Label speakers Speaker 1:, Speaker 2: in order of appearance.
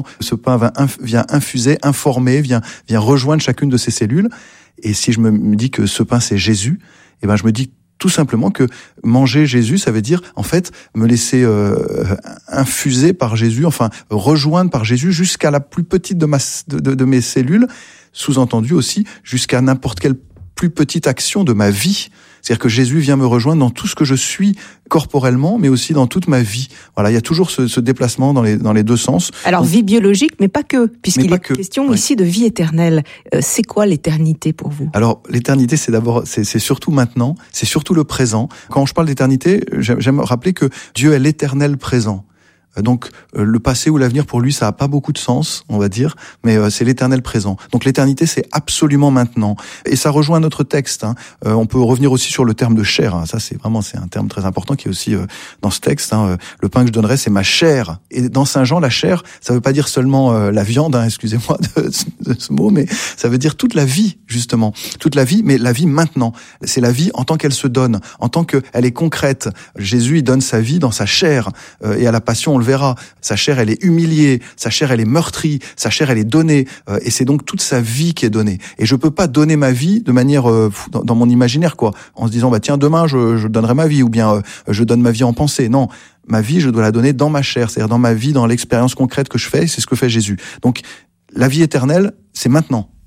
Speaker 1: ce pain vient infuser, informer, vient rejoindre chacune de ces cellules. Et si je me dis que ce pain c'est Jésus, eh ben je me dis tout simplement que manger Jésus, ça veut dire en fait me laisser infuser par Jésus, enfin rejoindre par Jésus jusqu'à la plus petite de mes cellules, sous-entendu aussi jusqu'à n'importe quelle plus petite action de ma vie. C'est-à-dire que Jésus vient me rejoindre dans tout ce que je suis corporellement, mais aussi dans toute ma vie. Voilà, il y a toujours ce déplacement dans les deux sens.
Speaker 2: Alors, vie biologique, mais pas que, puisqu'il est question ici de vie éternelle. C'est quoi l'éternité pour vous ?
Speaker 1: Alors, l'éternité, c'est surtout maintenant, c'est surtout le présent. Quand je parle d'éternité, j'aime rappeler que Dieu est l'éternel présent. Donc le passé ou l'avenir pour lui ça a pas beaucoup de sens, on va dire, mais c'est l'éternel présent. Donc l'éternité c'est absolument maintenant. Et ça rejoint notre texte. On peut revenir aussi sur le terme de chair. Ça c'est un terme très important qui est aussi dans ce texte. Le pain que je donnerai c'est ma chair. Et dans Saint Jean la chair ça veut pas dire seulement la viande. Excusez-moi de ce mot, mais ça veut dire toute la vie justement, toute la vie, mais la vie maintenant. C'est la vie en tant qu'elle se donne, en tant qu'elle est concrète. Jésus il donne sa vie dans sa chair et à la Passion on le verra, sa chair elle est humiliée, sa chair elle est meurtrie, sa chair elle est donnée, et c'est donc toute sa vie qui est donnée. Et je peux pas donner ma vie de manière dans mon imaginaire quoi, en se disant tiens demain je donnerai ma vie ou bien je donne ma vie en pensée. Non, ma vie je dois la donner dans ma chair, c'est-à-dire dans ma vie, dans l'expérience concrète que je fais, c'est ce que fait Jésus. Donc la vie éternelle, c'est maintenant.